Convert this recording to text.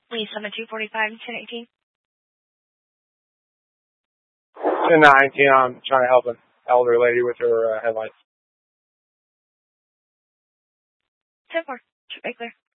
Lisa on the 245, 1018. 1019, I'm trying to help an elderly lady with her headlights. 10-4, should be clear.